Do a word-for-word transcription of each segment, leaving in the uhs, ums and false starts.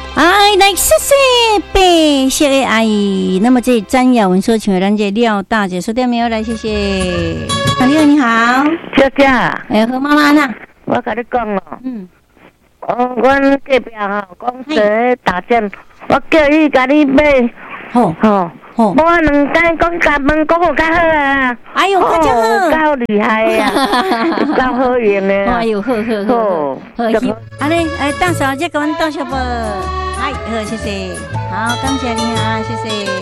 哎，来谢谢白色的阿姨。那么这詹雅文说，请问咱这廖大姐说点没有？来，谢谢。阿廖你好， 小姐， 哎，和妈妈呢？ 我跟你讲哦， 嗯， 哦，阮隔壁吼讲在打针，我叫伊甲你买， 好， 吼。 哦， 无两间讲甲问讲有较好啊！ 哎呦，较好， 够厉害啊，够好用的。 哎呦，好好好，好，安尼，哎，大嫂姐给阮倒小不？哎，好，谢谢，好，感谢你啊，谢谢。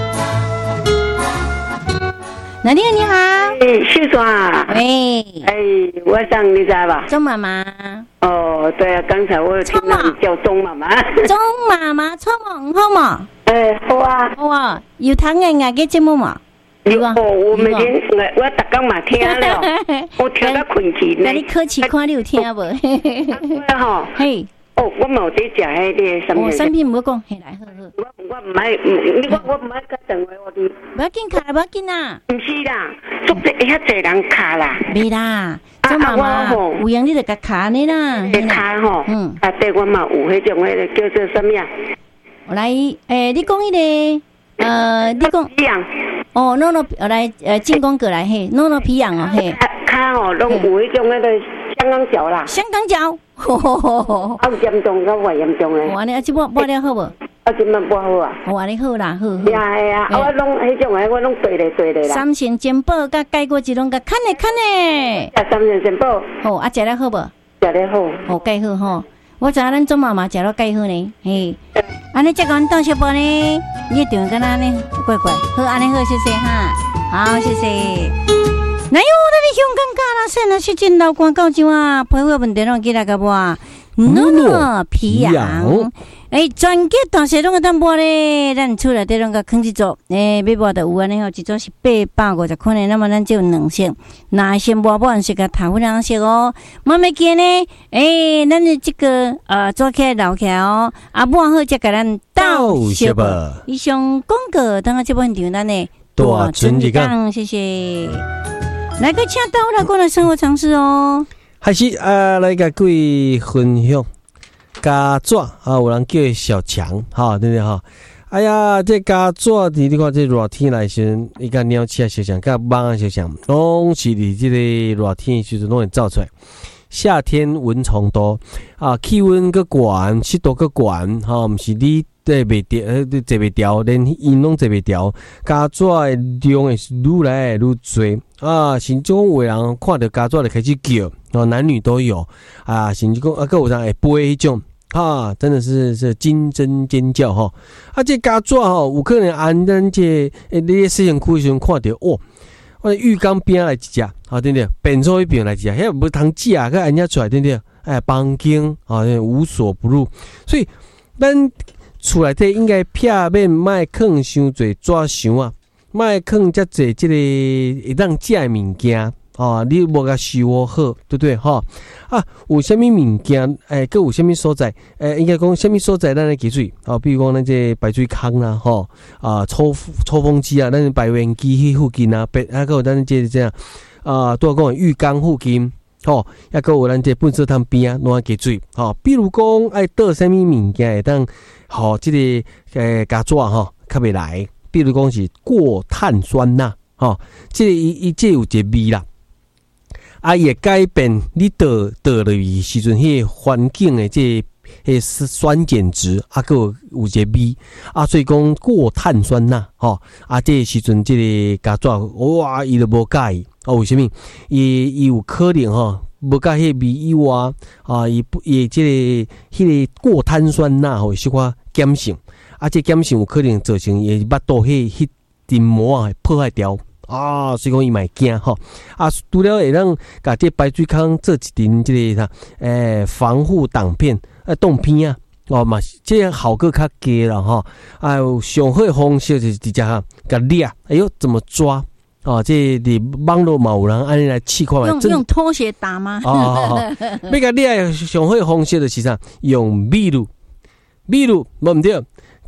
哪里你好？ 哎，秀爽。 喂。 哎，我想你知道吧？ 钟妈妈。 哦，对啊，刚才我有听到你叫钟妈妈。 钟妈妈，错嘛，好嘛？ 哎，好啊， 好啊，有听嘅牙嘅节目嘛？ 有哦，我每天我我逐工嘛听了，我听到困去呢。 那你考试看你有听无？ 哈， 嘿。 哦，我冇在食迄个产品。 哦，产品唔好讲，嘿来好好。 我我唔爱，你我我唔爱甲电话我哋。 唔要紧卡，唔要紧啦。 唔是啦，足济遐济人卡啦。 未啦，钟妈妈，有样你就甲卡呢啦。 卡吼，嗯，啊对我嘛有迄种迄个叫做什么呀？ 我来，诶，你讲迄个，呃，你讲。 皮痒。 哦，诺诺，我来，呃，进攻过来嘿，诺诺皮痒哦嘿。 卡吼，拢有迄种迄个香港脚啦。 香港脚。 好严重，个外严重诶。 我呢，即拨拨了好无？ 啊，即满拨好啊。 我你好啦，好。 呀呀，我拢迄种诶，我拢对咧对咧啦。 三仙珍宝甲解过一拢甲看咧看咧。 啊，三仙珍宝。 哦，啊，食了好无？ 食了好。 哦，解好吼。我知影咱钟妈妈食了解好呢，嘿。安尼再讲倒小包呢，你电话跟他呢，乖乖。好，安尼好，谢谢哈。好，谢谢。哪有我的香港咖啦？现在是真老广告就啊，配合问题拢记来个无？诺诺皮痒，哎，全家大小拢个淡薄咧，咱厝内底拢个坑一组，哎，买无就有安尼吼，一组是八百五十块呢，那么咱就有两色，那先无无是个头粉红色哦，慢慢见呢，哎，咱的这个呃做起来留起来哦，啊，不好再给咱倒小吧。以上广告，等下这部分场咱呢， 大春日讲， 谢谢。来个请到来过来生活常识哦。 还是啊，来甲各位分享家雀啊，有人叫小强，哈，对不对哈？哎呀，这家雀伫你看这热天来时，伊甲鸟鼠小强，甲蚊仔小强，拢是伫这个热天时阵拢会走出来。夏天蚊虫多啊，气温个悬，湿度个悬，哈，毋是你坐袂掉，呃，坐袂掉，连因拢坐袂掉。家雀的量会是愈来愈多啊，甚至讲有人看到家雀就开始叫。哦，男女都有啊，甚至讲啊，个有人会飞迄种，哈，真的是是惊声尖叫哈！啊，这家雀吼，有可能按咱这诶，你摄像区时阵看到哦，我浴缸边来一只，啊，对不对？便所一边来一只，遐无通食啊，个按遐出来，对不对？哎，房间啊，无所不入，所以咱厝内底应该避免卖放伤侪纸箱啊，卖放遮侪即个会当食的物件。哦，你无甲收好，对不对？哈、哦、啊，有啥物物件？诶，佮有啥物所在？诶，应该讲啥物所在？咱来记水哦，比如讲咱这排水坑啦，吼、哦、啊，抽抽风机啊，咱排烟机迄附近啊，别啊，佮有咱这这样啊，拄讲浴缸附近，吼、哦，抑佮有咱这粪扫桶边啊，拢要记水。吼、哦，比如讲爱倒啥物物件会当，吼、哦，即、这个诶家雀吼较袂来。比如讲是过碳酸钠，吼、哦，即、这个伊伊即有一个味啦。啊，也改变你倒倒落去时阵，迄个环境的这迄酸碱值啊，个有有一个味啊，所以讲过碳酸钠吼啊，这个时阵这个家雀哇，伊就无介意啊，为什么？伊伊有可能吼无介迄个味以外啊，伊不伊这个迄个过碳酸钠吼是寡碱性啊，这碱性有可能造成伊巴肚迄迄黏膜啊破坏掉。啊，所以讲伊嘛会惊吼啊，除了会让甲这排水坑做一层这个啥诶防护挡片啊挡片啊，哦嘛，这样好个较低啦吼。啊，上好的方式就是直接哈甲掠，哎呦怎么抓？哦，这伫网络嘛有人安尼来试看， 用用拖鞋打吗？ 哦，要甲掠上好的方式就是啥？用秘鲁，秘鲁无毋对。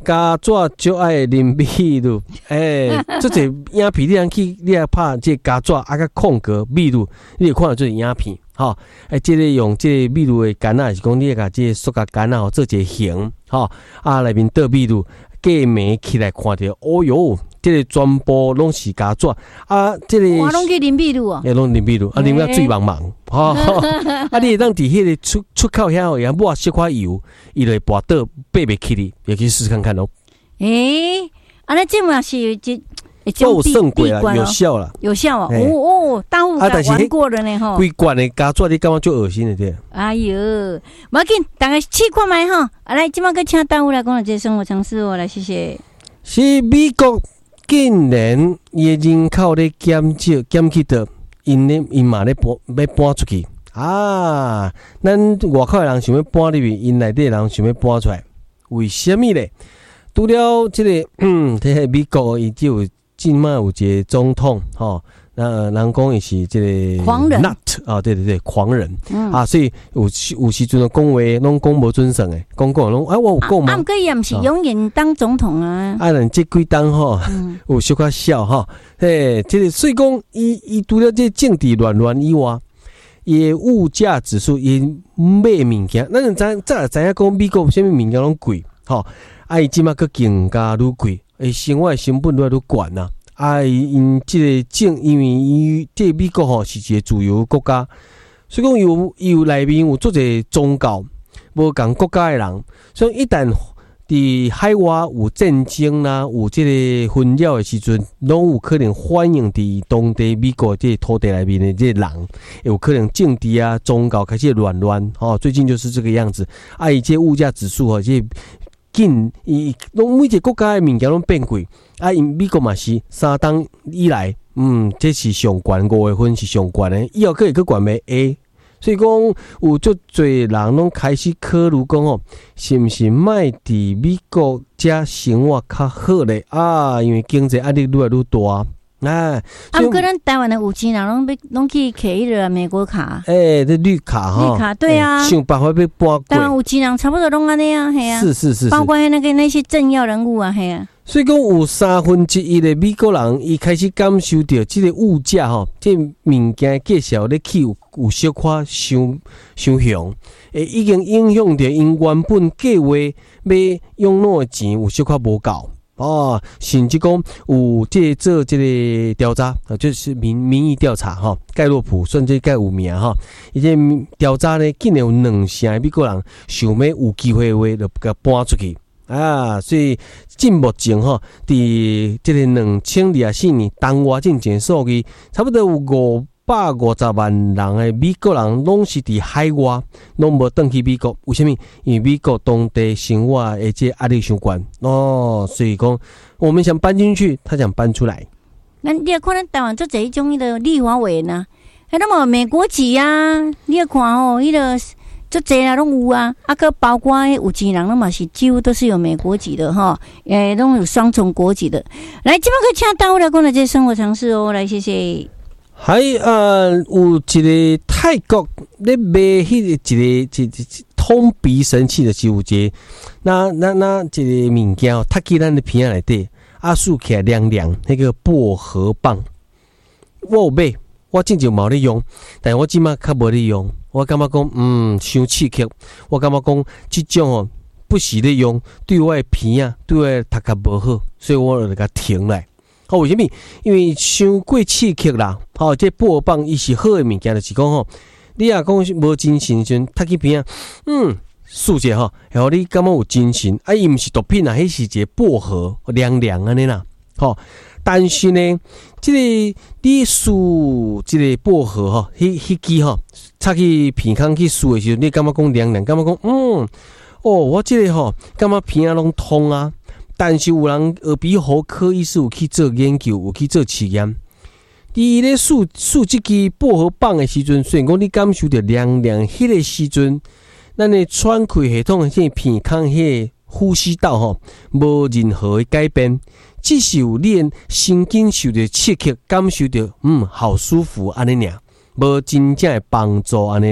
加爪就爱啉秘鲁，诶、欸，这个影片你通去，你来拍这加爪啊个空格秘鲁，你会看到这个影片，吼，诶、欸，这个用这个秘鲁的杆啊，是讲你甲这个塑胶杆啊，做一个形，吼，啊内面倒秘鲁，过暝起来看到，哦哟，这个全部拢是加爪啊，这个我拢去啉秘鲁哦， 诶，拢啉秘鲁，啊，啉到水茫茫，吼、哦，啊，你会当伫迄个出出口遐哦，也抹小块油，伊就会跋倒爬袂起哩，也可以试试看看咯。 诶、欸，安尼这嘛是一都有算过啦，有效啦， 有效啊！哦哦，大户敢玩过了呢吼。 规罐的加抓你感觉就恶心了对。 哎哟，无要紧，大家试看卖吼。啊来，即马个请大户来讲这生活常识哦，来谢谢。 是美国竟然伊的人口咧减少减去到，因咧因嘛咧搬要搬出去啊！咱外口的人想要搬入去，因内底的人想要搬出来，为什么咧？除了这个，嗯，这个美国伊就有今麦有一个总统，吼，那人讲伊是这个狂人 nut 啊，对对对，狂人、 嗯、 啊，所以有有时阵讲话拢讲无准绳诶，讲讲拢哎，我有讲嘛， 啊，毋过伊也毋是永远当总统啊， 啊，人这几当吼，嗯、有小可笑吼，嘿，这个所以讲伊伊除了这政治乱乱以外，伊物价指数伊买物件，咱知早知影讲美国啥物物件拢贵，吼。啊，伊即马佫更加愈贵，诶，生活成本愈来愈悬呐。啊，因即个政，因为伊即个美国吼是一个自由国家，所以讲有有内面有做者宗教无共国家诶人，所以一旦伫海外有战争啦，有即个纷扰诶时阵，拢有可能反映伫当地美国即个土地内面诶即个人，有可能政治啊、宗教开始乱乱，吼、哦，最近就是这个样子。啊，伊即物价指数吼，即、這個紧，伊拢每一个国家诶物件拢变贵，啊，因美国嘛是三当以来，嗯，这是上悬五月份是上悬诶，以后可以去悬咩 A， 所以讲有足侪人拢开始考虑讲哦，是毋是卖伫美国遮生活较好咧啊？因为经济压力愈来愈大。啊， 啊，毋过咱台湾的有钱人拢要拢去摕迄个美国卡， 诶、欸，这绿卡哈， 绿卡对啊， 欸、想办法要搬过。 台湾有钱人差不多拢安尼啊，系啊， 是是 是, 是， 包括那个那些政要人物啊，系啊。 所以讲有三分之一的美国人，伊开始感受到这个物价吼，这物件介绍咧起有有小可伤伤凶，诶，已经影响到因原本计划要用哪的钱有小可无够。哦，甚至讲有这做这个调查，就是民民意调查哈，盖洛普算这盖有名哈，而且调查呢，竟然有两成美国人想要有机会话就甲搬出去啊，所以进目前哈，伫这个两千二十四年东外进前数据，差不多有五百五十万人的美国人拢是伫海外，拢无转去美国。为什么？因为美国当地生活而且压力伤悬哦，所以讲我们想搬进去，他想搬出来。 那你也看咱台湾做这一种的立法委员啊，还那么美国籍啊，你也看哦，迄个做这啦拢有啊，啊个包括有钱人拢嘛是几乎都是有美国籍的哈，诶，拢有双重国籍的。来，今麦个请大户来讲的这生活常识哦，来谢谢。 还呃有一个泰国咧卖迄个一个一个通鼻神器的是有一个，那那那一个物件哦，它去咱的鼻仔内底，啊竖起来凉凉，那个薄荷棒，我有买，我之前冇咧用，但是我即马较无咧用，我感觉讲嗯伤刺激，我感觉讲即种哦不时咧用，对我的鼻仔对我的头壳无好，所以我就甲停来。哦，为什么？因为伤过刺激啦。哦，这薄荷棒伊是好的物件，就是讲吼，你若讲无精神时，踢去边啊，嗯，竖者吼，然后你感觉有精神，啊，伊毋是毒品啊，迄是一个薄荷凉凉安尼啦。吼，但是呢，这个你竖这个薄荷吼，迄迄支吼，插去鼻孔去竖的时候，你感觉讲凉凉，感觉讲嗯，哦，我这个吼，感觉鼻仔拢通啊。但是有人耳鼻喉科医师有去做研究，有去做试验。伫咧竖竖这支薄荷棒的时阵，虽然讲你感受到凉凉，迄个时阵，咱的喘气系统、迄个鼻孔、迄个呼吸道吼，无任何的改变，只是有你的神经受到刺激，感受到嗯好舒服安尼尔，无真正的帮助安尼啦。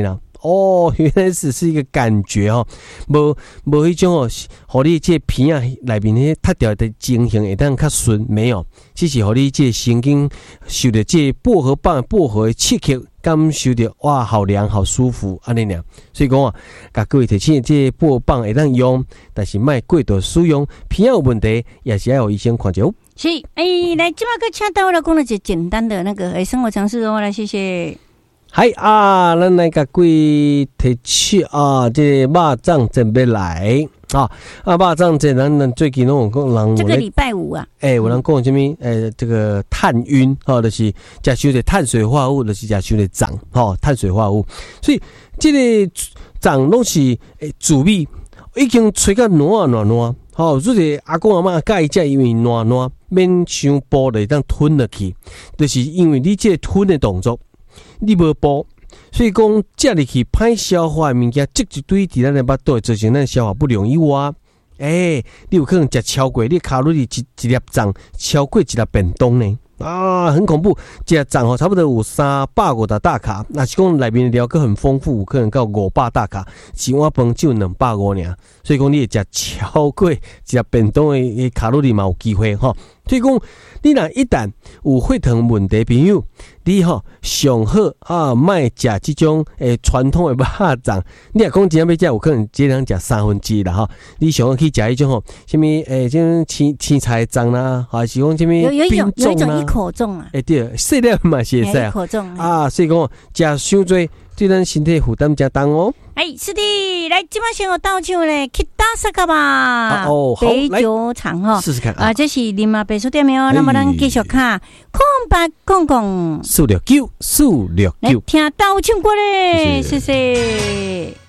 哦，原来只是一个感觉哦，无无迄种哦，互你这片啊内面迄脱掉的情形会当较顺，没有，只是互你这神经受到这薄荷棒薄荷的刺激，感受到哇，好凉好舒服安尼俩。所以讲啊，甲各位提醒，这薄荷棒会当用，但是莫过度使用，片有问题也是要有医生看者。 是，哎、欸，来，今麦个请到我来讲了一个简单的那个哎、欸、生活常识哦，来谢谢。 嗨啊，咱来甲各位提起啊，这肉粽准备来啊啊，肉粽这咱咱最近拢有讲人这个礼拜五啊， 哎、欸，有人讲什么？诶、欸，这个碳晕吼、哦，就是食伤的碳水化合物，就是食伤的胀吼，碳水化合物。所以这个胀拢是诶滋味，已经吹到软啊软软。吼、哦，所以阿公阿嬷介意食，因为软软免伤薄的当吞落去，就是因为你这吞的动作。你无补，所以讲食入去歹消化的物件，积一堆伫咱的腹肚，造成咱消化不良以外，诶、欸，你有可能食超过，你卡路里一一粒粽超过一粒便当呢，啊，很恐怖！一粒粽吼差不多有三百五十大卡，那是讲内面的料个很丰富，有可能到五百大卡，一碗饭只有两百五尔，所以讲你会食超过一粒便当的卡路里嘛有机会吼。所以讲，你若一旦有血糖问题朋友，你吼上好啊，莫食即种诶传统的肉粽。你若讲真正要食，有可能只能食三分之一啦吼。你上好去食迄种吼，什么诶，即种青青菜粽啦，还是讲什么有有一种有一种一口口粽啊， 诶对，细粒嘛是会使啊， 一口粽啊，所以讲食伤多，对咱身体负担真重哦。 哎，是的，来，今晚先我倒唱嘞，去打萨卡吧， 啊哦，好， 杯酒厂哈， 试试看啊， 啊，这是林马白书店没有？那么咱继续看空白公公四六九四六九， 来听倒唱过嘞，谢谢。